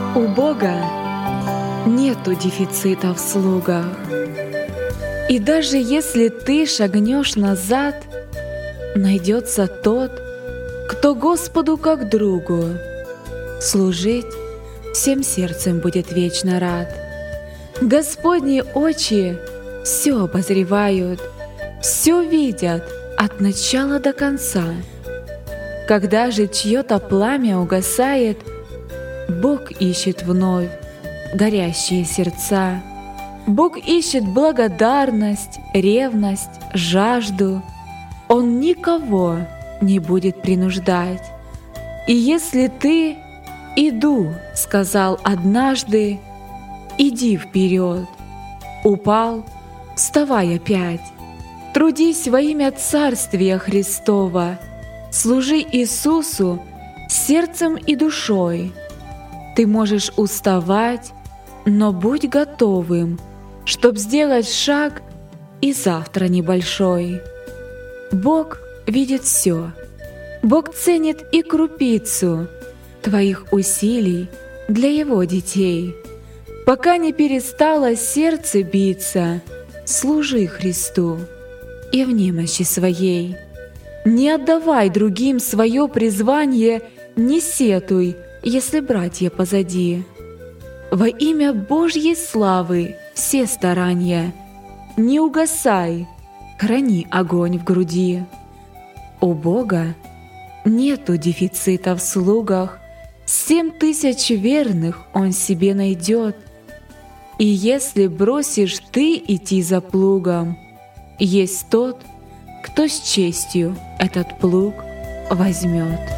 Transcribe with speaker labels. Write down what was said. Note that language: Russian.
Speaker 1: У Бога нету дефицита в слугах. И даже если ты шагнешь назад, найдется тот, кто Господу как другу служить всем сердцем будет вечно рад. Господни очи все обозревают, все видят от начала до конца. Когда же чье-то пламя угасает, Бог ищет вновь горящие сердца. Бог ищет благодарность, ревность, жажду. Он никого не будет принуждать. И если ты «иду», сказал однажды, иди вперед. Упал, вставай опять. Трудись во имя Царствия Христова. Служи Иисусу сердцем и душой. Ты можешь уставать, но будь готовым, чтоб сделать шаг и завтра небольшой. Бог видит все. Бог ценит и крупицу твоих усилий для Его детей. Пока не перестало сердце биться, служи Христу и в немощи своей. Не отдавай другим свое призвание, не сетуй, если братья позади. Во имя Божьей славы все старания, не угасай, храни огонь в груди. У Бога нету дефицита в слугах, 7000 верных Он себе найдет. И если бросишь ты идти за плугом, есть тот, кто с честью этот плуг возьмет.